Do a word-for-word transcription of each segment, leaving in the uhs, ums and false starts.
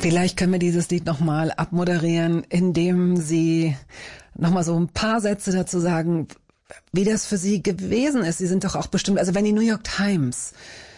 Vielleicht können wir dieses Lied nochmal abmoderieren, indem Sie nochmal so ein paar Sätze dazu sagen, wie das für Sie gewesen ist. Sie sind doch auch bestimmt, also wenn die New York Times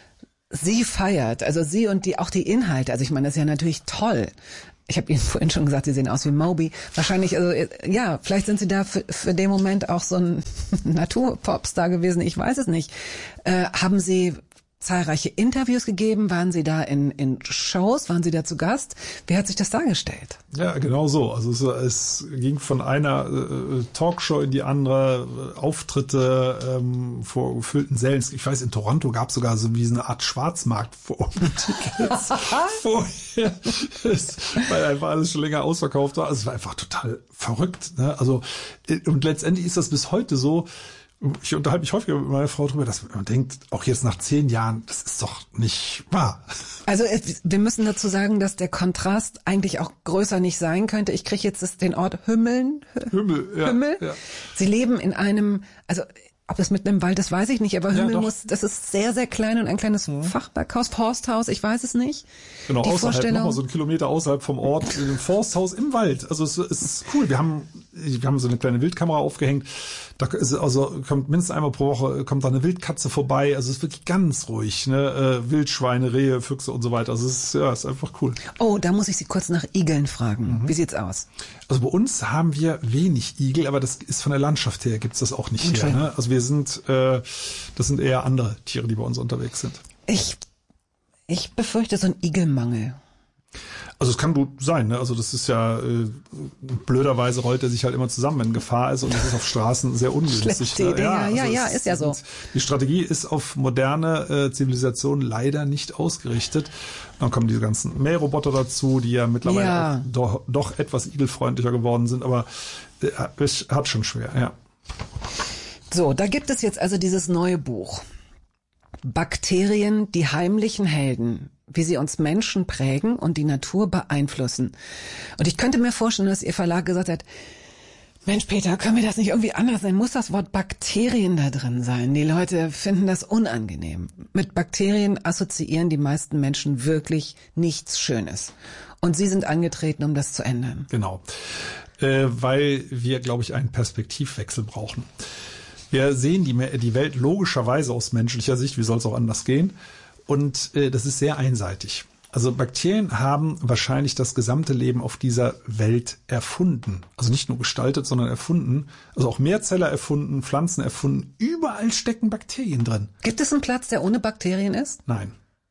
Sie feiert, also Sie und die auch die Inhalte, also ich meine, das ist ja natürlich toll. Ich habe Ihnen vorhin schon gesagt, Sie sehen aus wie Moby. Wahrscheinlich, also ja, vielleicht sind Sie da für, für den Moment auch so ein Naturpopstar gewesen, ich weiß es nicht. Äh, haben Sie zahlreiche Interviews gegeben? Waren Sie da in, in Shows? Waren Sie da zu Gast? Wie hat sich das dargestellt? Ja, genau so. Also es, es ging von einer äh, Talkshow in die andere, äh, Auftritte ähm, vor gefüllten Sälen. Ich weiß, in Toronto gab es sogar so wie eine Art Schwarzmarkt vor Tickets vorher, weil einfach alles schon länger ausverkauft war. Also es war einfach total verrückt. Ne? Also und letztendlich ist das bis heute so. Ich unterhalte mich häufiger mit meiner Frau darüber, dass man denkt, auch jetzt nach zehn Jahren, das ist doch nicht wahr. Also wir müssen dazu sagen, dass der Kontrast eigentlich auch größer nicht sein könnte. Ich kriege jetzt das, den Ort Hümmeln. Hümmel, ja. Hümmel. Ja. Sie leben in einem, also ob es mitten im Wald ist, weiß ich nicht, aber Hümmel ja, muss, das ist sehr, sehr klein und ein kleines mhm. Fachwerkhaus, Forsthaus, ich weiß es nicht. Genau, Die außerhalb, nochmal so einen Kilometer außerhalb vom Ort, in einem Forsthaus im Wald. Also es, es ist cool. Wir haben, wir haben so eine kleine Wildkamera aufgehängt. Da ist also kommt mindestens einmal pro Woche kommt da eine Wildkatze vorbei. Also es ist wirklich ganz ruhig, ne? Äh, Wildschweine, Rehe, Füchse und so weiter. Also es ist ja, es ist einfach cool. Oh, da muss ich Sie kurz nach Igeln fragen. Mhm. Wie sieht's aus? Also bei uns haben wir wenig Igel, aber das ist von der Landschaft her gibt's das auch nicht okay. hier. Ne? Also wir sind, äh, das sind eher andere Tiere, die bei uns unterwegs sind. Ich, ich befürchte so einen Igelmangel. Also es kann gut sein, ne? Also das ist ja äh, blöderweise rollt er sich halt immer zusammen, wenn Gefahr ist und das ist auf Straßen sehr ungünstig. Schlechte Idee, ja, ja, also ja, ist ja so. Die Strategie ist auf moderne äh, Zivilisation leider nicht ausgerichtet. Dann kommen diese ganzen Mähroboter dazu, die ja mittlerweile ja. auch doch, doch etwas igelfreundlicher geworden sind, aber äh, es hat schon schwer, ja. So, da gibt es jetzt also dieses neue Buch. Bakterien, die heimlichen Helden, wie sie uns Menschen prägen und die Natur beeinflussen. Und ich könnte mir vorstellen, dass Ihr Verlag gesagt hat, Mensch, Peter, können wir das nicht irgendwie anders sein? Muss das Wort Bakterien da drin sein? Die Leute finden das unangenehm. Mit Bakterien assoziieren die meisten Menschen wirklich nichts Schönes. Und Sie sind angetreten, um das zu ändern. Genau, äh, weil wir, glaube ich, einen Perspektivwechsel brauchen. Wir sehen die, die Welt logischerweise aus menschlicher Sicht, wie soll es auch anders gehen? Und äh, das ist sehr einseitig. Also Bakterien haben wahrscheinlich das gesamte Leben auf dieser Welt erfunden. Also nicht nur gestaltet, sondern erfunden. Also auch Mehrzeller erfunden, Pflanzen erfunden. Überall stecken Bakterien drin. Gibt es einen Platz, der ohne Bakterien ist? Nein,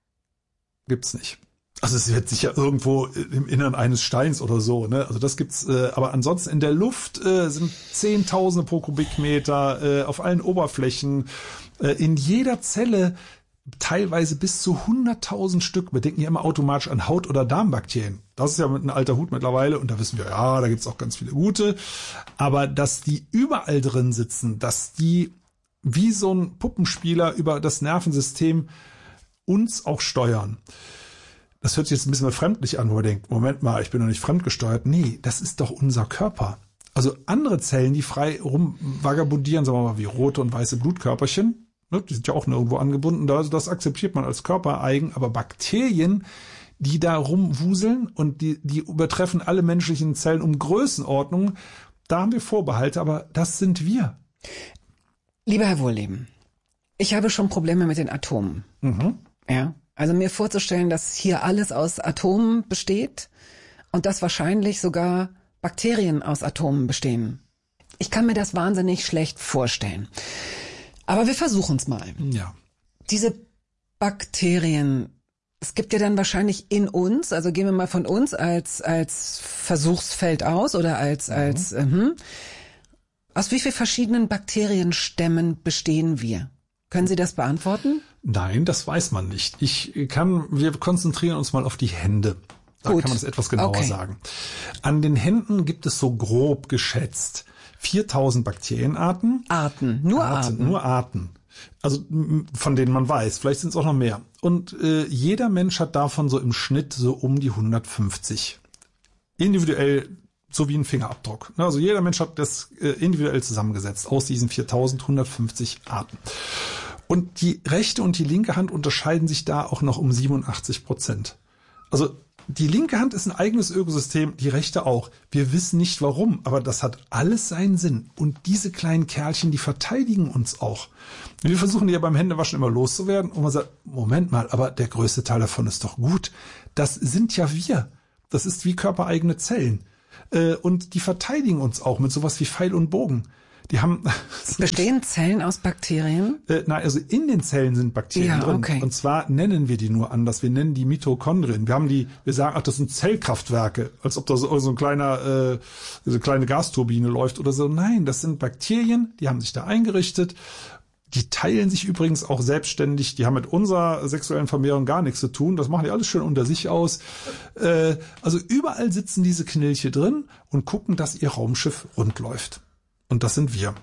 gibt's nicht. Also es wird sicher irgendwo im Innern eines Steins oder so, ne? Also das gibt's, äh, aber ansonsten in der Luft äh, sind Zehntausende pro Kubikmeter, äh, auf allen Oberflächen, äh, in jeder Zelle teilweise bis zu hunderttausend Stück. Wir denken ja immer automatisch an Haut- oder Darmbakterien. Das ist ja mit ein alter Hut mittlerweile und da wissen wir, ja, da gibt's auch ganz viele gute. Aber dass die überall drin sitzen, dass die wie so ein Puppenspieler über das Nervensystem uns auch steuern. Das hört sich jetzt ein bisschen befremdlich an, wo man denkt, Moment mal, ich bin doch nicht fremdgesteuert. Nee, das ist doch unser Körper. Also andere Zellen, die frei rumvagabundieren, sagen wir mal, wie rote und weiße Blutkörperchen, ne, die sind ja auch nirgendwo angebunden, also das akzeptiert man als körpereigen, aber Bakterien, die da rumwuseln und die, die übertreffen alle menschlichen Zellen um Größenordnung, da haben wir Vorbehalte, aber das sind wir. Lieber Herr Wohlleben, ich habe schon Probleme mit den Atomen. Mhm. Ja. Also mir vorzustellen, dass hier alles aus Atomen besteht und dass wahrscheinlich sogar Bakterien aus Atomen bestehen. Ich kann mir das wahnsinnig schlecht vorstellen. Aber wir versuchen es mal. Ja. Diese Bakterien, es gibt ja dann wahrscheinlich in uns, also gehen wir mal von uns als als Versuchsfeld aus oder als, mhm. als äh, aus wie vielen verschiedenen Bakterienstämmen bestehen wir? Können Sie das beantworten? Nein, das weiß man nicht. Ich kann, wir konzentrieren uns mal auf die Hände. Da Gut. kann man das etwas genauer Okay. sagen. An den Händen gibt es so grob geschätzt viertausend Bakterienarten. Arten, nur Arten. Arten. Nur Arten. Also m, von denen man weiß. Vielleicht sind es auch noch mehr. Und äh, jeder Mensch hat davon so im Schnitt so um die hundertfünfzig. Individuell, so wie ein Fingerabdruck. Also jeder Mensch hat das äh, individuell zusammengesetzt aus diesen viertausend hundertfünfzig Arten. Und die rechte und die linke Hand unterscheiden sich da auch noch um siebenundachtzig Prozent. Also die linke Hand ist ein eigenes Ökosystem, die rechte auch. Wir wissen nicht warum, aber das hat alles seinen Sinn. Und diese kleinen Kerlchen, die verteidigen uns auch. Wir versuchen die ja beim Händewaschen immer loszuwerden und man sagt, Moment mal, aber der größte Teil davon ist doch gut. Das sind ja wir. Das ist wie körpereigene Zellen. Und die verteidigen uns auch mit sowas wie Pfeil und Bogen. Die haben Bestehen Zellen aus Bakterien? Äh, na, also in den Zellen sind Bakterien ja, drin. Okay. Und zwar nennen wir die nur anders. Wir nennen die Mitochondrien. Wir haben die, wir sagen, ach, das sind Zellkraftwerke, als ob da so, so ein kleiner, äh, so eine kleine Gasturbine läuft oder so. Nein, das sind Bakterien, die haben sich da eingerichtet. Die teilen sich übrigens auch selbstständig. Die haben mit unserer sexuellen Vermehrung gar nichts zu tun. Das machen die alles schön unter sich aus. Äh, also überall sitzen diese Knilche drin und gucken, dass ihr Raumschiff rund läuft. Und das sind wir.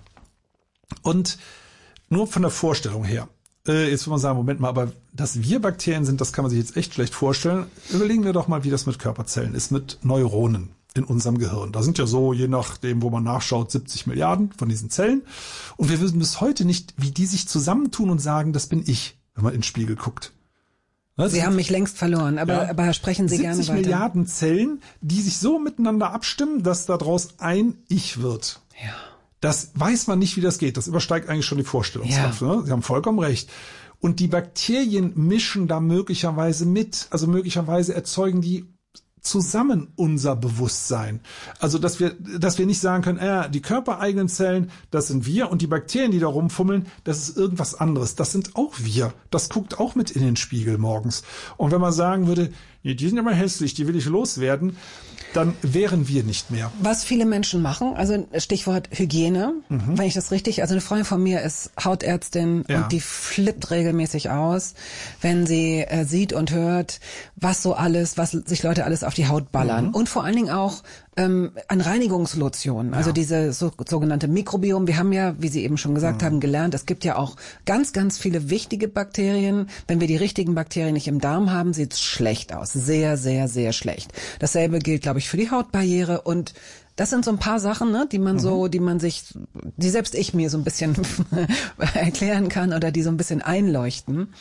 Und nur von der Vorstellung her, äh, jetzt will man sagen, Moment mal, aber dass wir Bakterien sind, das kann man sich jetzt echt schlecht vorstellen. Überlegen wir doch mal, wie das mit Körperzellen ist, mit Neuronen in unserem Gehirn. Da sind ja so, je nachdem, wo man nachschaut, siebzig Milliarden von diesen Zellen. Und wir wissen bis heute nicht, wie die sich zusammentun und sagen, das bin ich, wenn man in den Spiegel guckt. Was? Sie haben mich längst verloren, aber, ja. aber sprechen Sie gerne weiter. siebzig Milliarden Zellen, die sich so miteinander abstimmen, dass daraus ein Ich wird. Ja. Das weiß man nicht, wie das geht. Das übersteigt eigentlich schon die Vorstellungskraft. Ja. Ne? Sie haben vollkommen recht. Und die Bakterien mischen da möglicherweise mit. Also möglicherweise erzeugen die zusammen unser Bewusstsein. Also, dass wir, dass wir nicht sagen können, äh, die körpereigenen Zellen, das sind wir und die Bakterien, die da rumfummeln, das ist irgendwas anderes. Das sind auch wir. Das guckt auch mit in den Spiegel morgens. Und wenn man sagen würde, nee, die sind immer hässlich, die will ich loswerden, dann wären wir nicht mehr. Was viele Menschen machen, also Stichwort Hygiene, mhm. wenn ich das richtig, also eine Freundin von mir ist Hautärztin ja. und die flippt regelmäßig aus, wenn sie äh, sieht und hört, was so alles, was sich Leute alles auf die Haut ballern. Mhm. Und vor allen Dingen auch ähm, an Reinigungslotionen, also ja. diese so, sogenannte Mikrobiom. Wir haben ja, wie Sie eben schon gesagt mhm. haben, gelernt, es gibt ja auch ganz, ganz viele wichtige Bakterien. Wenn wir die richtigen Bakterien nicht im Darm haben, sieht's schlecht aus. Sehr, sehr, sehr schlecht. Dasselbe gilt, glaube ich, für die Hautbarriere. Und das sind so ein paar Sachen, ne, die man mhm. so, die man sich, die selbst ich mir so ein bisschen erklären kann oder die so ein bisschen einleuchten.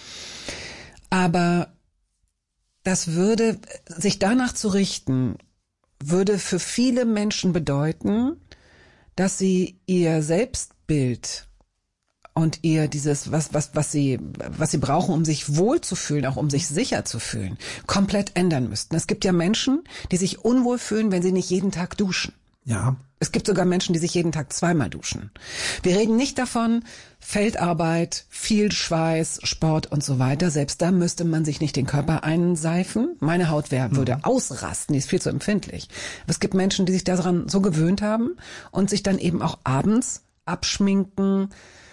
Aber das würde, sich danach zu richten, würde für viele Menschen bedeuten, dass sie ihr Selbstbild und ihr dieses, was, was, was sie, was sie brauchen, um sich wohl zu fühlen, auch um sich sicher zu fühlen, komplett ändern müssten. Es gibt ja Menschen, die sich unwohl fühlen, wenn sie nicht jeden Tag duschen. Ja. Es gibt sogar Menschen, die sich jeden Tag zweimal duschen. Wir reden nicht davon, Feldarbeit, viel Schweiß, Sport und so weiter. Selbst da müsste man sich nicht den Körper einseifen. Meine Haut wär, würde mhm. ausrasten, die ist viel zu empfindlich. Aber es gibt Menschen, die sich daran so gewöhnt haben und sich dann eben auch abends abschminken,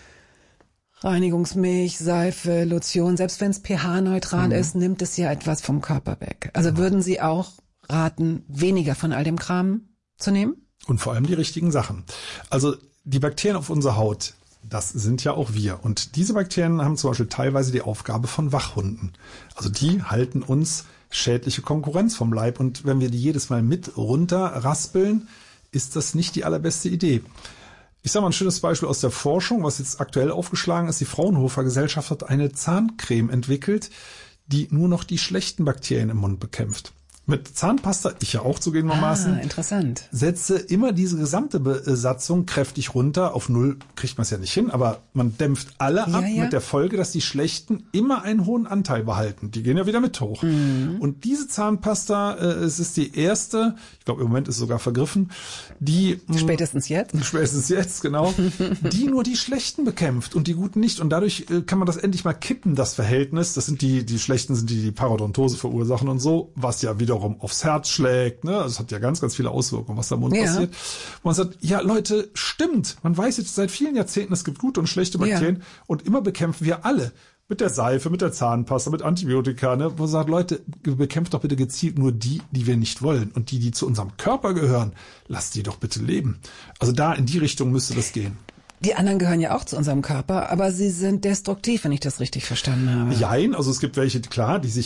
Reinigungsmilch, Seife, Lotion, selbst wenn es pH-neutral mhm. ist, nimmt es ja etwas vom Körper weg. Also mhm. würden Sie auch raten, weniger von all dem Kram zu nehmen? Und vor allem die richtigen Sachen. Also die Bakterien auf unserer Haut, das sind ja auch wir. Und diese Bakterien haben zum Beispiel teilweise die Aufgabe von Wachhunden. Also die halten uns schädliche Konkurrenz vom Leib. Und wenn wir die jedes Mal mit runterraspeln, ist das nicht die allerbeste Idee. Ich sage mal ein schönes Beispiel aus der Forschung, was jetzt aktuell aufgeschlagen ist. Die Fraunhofer Gesellschaft hat eine Zahncreme entwickelt, die nur noch die schlechten Bakterien im Mund bekämpft. Mit Zahnpasta, ich ja auch zugegebenermaßen, ah, interessant. setze immer diese gesamte Besatzung kräftig runter. Auf null kriegt man es ja nicht hin, aber man dämpft alle ab ja, ja. mit der Folge, dass die Schlechten immer einen hohen Anteil behalten. Die gehen ja wieder mit hoch. Mhm. Und diese Zahnpasta, äh, es ist die erste, ich glaube im Moment ist es sogar vergriffen, die... Spätestens jetzt? Spätestens jetzt, genau. die nur die Schlechten bekämpft und die Guten nicht. Und dadurch äh, kann man das endlich mal kippen, das Verhältnis. Das sind die, die Schlechten sind die, die Parodontose verursachen und so, was ja wiederum aufs Herz schlägt, ne? Also es hat ja ganz, ganz viele Auswirkungen, was da im Mund ja. passiert. Und man sagt, ja Leute, stimmt. Man weiß jetzt seit vielen Jahrzehnten, es gibt gute und schlechte Bakterien ja. und immer bekämpfen wir alle. Mit der Seife, mit der Zahnpasta, mit Antibiotika, ne? Wo man sagt, Leute, bekämpft doch bitte gezielt nur die, die wir nicht wollen. Und die, die zu unserem Körper gehören, lasst die doch bitte leben. Also da in die Richtung müsste das gehen. Die anderen gehören ja auch zu unserem Körper, aber sie sind destruktiv, wenn ich das richtig verstanden habe. Jein, also es gibt welche, klar, die sich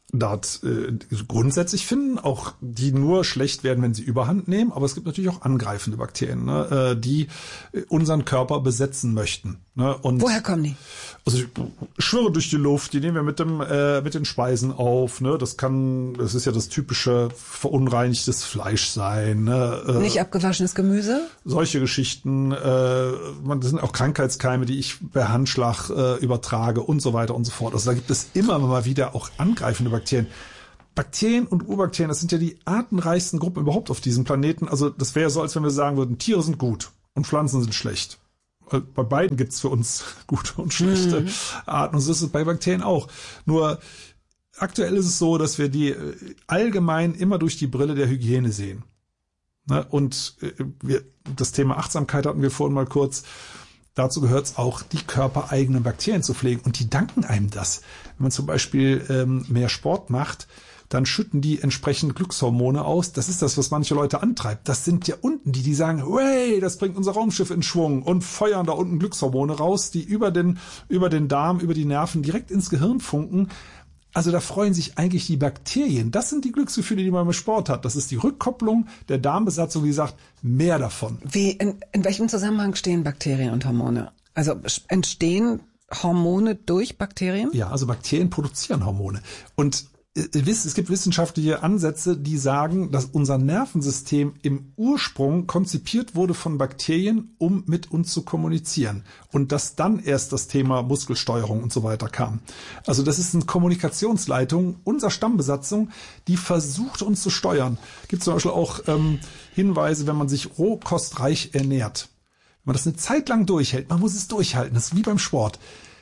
dort äh, grundsätzlich finden, auch die nur schlecht werden, wenn sie Überhand nehmen, aber es gibt natürlich auch angreifende Bakterien, ne, äh, die unseren Körper besetzen möchten. Ne, und woher kommen die? Also ich schwirre durch die Luft, die nehmen wir mit dem äh, mit den Speisen auf. Ne, das kann, das ist ja das typische verunreinigtes Fleisch sein. Ne, äh, nicht abgewaschenes Gemüse? Solche Geschichten. Äh, man, das sind auch Krankheitskeime, die ich per Handschlag äh, übertrage und so weiter und so fort. Also da gibt es immer mal wieder auch angreifende Bakterien. Bakterien und Urbakterien, das sind ja die artenreichsten Gruppen überhaupt auf diesem Planeten. Also das wäre so, als wenn wir sagen würden, Tiere sind gut und Pflanzen sind schlecht. Bei beiden gibt's für uns gute und schlechte mhm. Arten und so ist es bei Bakterien auch. Nur aktuell ist es so, dass wir die allgemein immer durch die Brille der Hygiene sehen. Und wir, das Thema Achtsamkeit hatten wir vorhin mal kurz. Dazu gehört es auch, die körpereigenen Bakterien zu pflegen. Und die danken einem das. Wenn man zum Beispiel ähm, mehr Sport macht, dann schütten die entsprechend Glückshormone aus. Das ist das, was manche Leute antreibt. Das sind ja unten die, die sagen, hey, das bringt unser Raumschiff in Schwung und feuern da unten Glückshormone raus, die über den, über den Darm, über die Nerven direkt ins Gehirn funken. Also da freuen sich eigentlich die Bakterien. Das sind die Glücksgefühle, die man mit Sport hat. Das ist die Rückkopplung der Darmbesatzung, die sagt, mehr davon. Wie, in, in welchem Zusammenhang stehen Bakterien und Hormone? Also entstehen Hormone durch Bakterien? Ja, also Bakterien produzieren Hormone. Und es gibt wissenschaftliche Ansätze, die sagen, dass unser Nervensystem im Ursprung konzipiert wurde von Bakterien, um mit uns zu kommunizieren. Und dass dann erst das Thema Muskelsteuerung und so weiter kam. Also das ist eine Kommunikationsleitung unserer Stammbesatzung, die versucht, uns zu steuern. Es gibt zum Beispiel auch ähm, Hinweise, wenn man sich rohkostreich ernährt. Wenn man das eine Zeit lang durchhält, man muss es durchhalten, das ist wie beim Sport.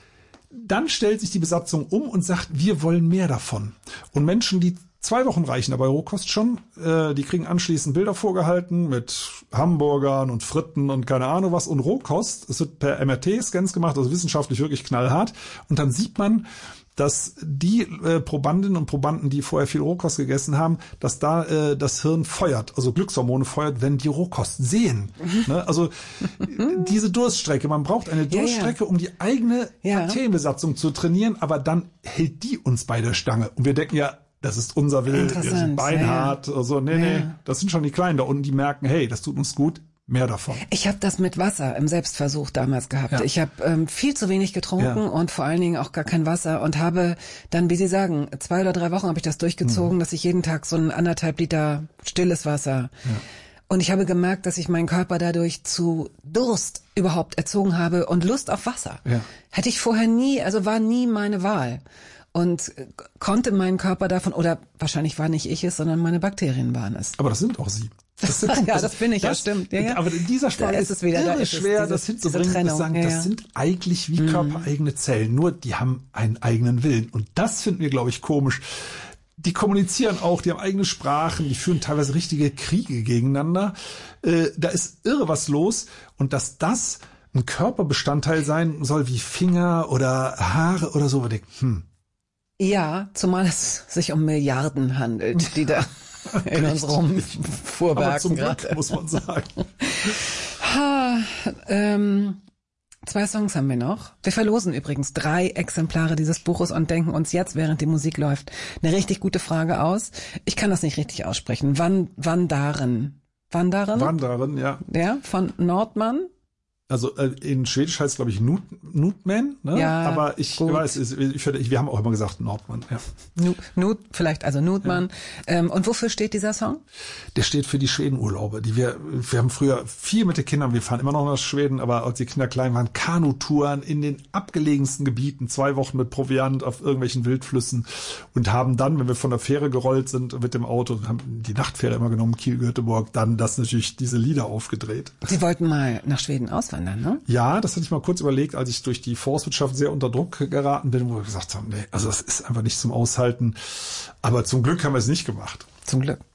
Dann stellt sich die Besatzung um und sagt, wir wollen mehr davon. Und Menschen, die zwei Wochen reichen, aber Rohkost schon, äh, die kriegen anschließend Bilder vorgehalten mit Hamburgern und Fritten und keine Ahnung was und Rohkost. Es wird per M R T-Scans gemacht, also wissenschaftlich wirklich knallhart. Und dann sieht man, dass die äh, Probandinnen und Probanden, die vorher viel Rohkost gegessen haben, dass da äh, das Hirn feuert, also Glückshormone feuert, wenn die Rohkost sehen. Mhm. Ne? Also diese Durststrecke, man braucht eine Durststrecke, ja, ja. um die eigene ja. Bakterienbesatzung zu trainieren, aber dann hält die uns bei der Stange. Und wir denken ja, das ist unser Wille, wir sind beinhart. Ja, ja. Also, nee, ja. nee, das sind schon die Kleinen da unten, die merken, hey, das tut uns gut. Mehr davon. Ich habe das mit Wasser im Selbstversuch damals gehabt. Ja. Ich habe ähm, viel zu wenig getrunken ja. und vor allen Dingen auch gar kein Wasser und habe dann, wie Sie sagen, zwei oder drei Wochen habe ich das durchgezogen, mhm. dass ich jeden Tag so ein anderthalb Liter stilles Wasser. Ja. Und ich habe gemerkt, dass ich meinen Körper dadurch zu Durst überhaupt erzogen habe und Lust auf Wasser. Ja. Hätte ich vorher nie, also war nie meine Wahl. Und konnte meinen Körper davon, oder wahrscheinlich war nicht ich es, sondern meine Bakterien waren es. Aber das sind auch Sie. Das sind, ja, das bin ich, das, ja, stimmt. Ja, ja. Aber in dieser Sprache ist es wieder da ist schwer, es, das hinzubringen, zu sagen, ja, ja. das sind eigentlich wie mhm. körpereigene Zellen, nur die haben einen eigenen Willen. Und das finden wir, glaube ich, komisch. Die kommunizieren auch, die haben eigene Sprachen, die führen teilweise richtige Kriege gegeneinander. Äh, da ist irre was los. Und dass das ein Körperbestandteil sein soll, wie Finger oder Haare oder so, ich, hm. Ja, zumal es sich um Milliarden handelt, die da in uns rumfuhrwerken. Aber zum Glück, muss man sagen. ha, ähm, zwei Songs haben wir noch. Wir verlosen übrigens drei Exemplare dieses Buches und denken uns jetzt, während die Musik läuft, eine richtig gute Frage aus. Ich kann das nicht richtig aussprechen. Wann, Wandaren. Wandaren? Wandaren, ja. Ja, von Nordmann. Also äh, in Schwedisch heißt es, glaube ich, Nut, Nutman, ne? Ja, aber ich gut. weiß, ich, ich, wir haben auch immer gesagt Nordmann. Ja. Nut, Nut, vielleicht also Nutmann. Ja. Ähm, und wofür steht dieser Song? Der steht für die Schwedenurlaube, die wir, wir haben früher viel mit den Kindern, wir fahren immer noch nach Schweden, aber als die Kinder klein waren, Kanutouren in den abgelegensten Gebieten, zwei Wochen mit Proviant auf irgendwelchen Wildflüssen und haben dann, wenn wir von der Fähre gerollt sind mit dem Auto, haben die Nachtfähre immer genommen, Kiel-Göteborg, dann das natürlich diese Lieder aufgedreht. Sie wollten mal nach Schweden auswandern. Ne? Ja, das hatte ich mal kurz überlegt, als ich durch die Forstwirtschaft sehr unter Druck geraten bin, wo wir gesagt haben, nee, also das ist einfach nicht zum Aushalten. Aber zum Glück haben wir es nicht gemacht. Zum Glück.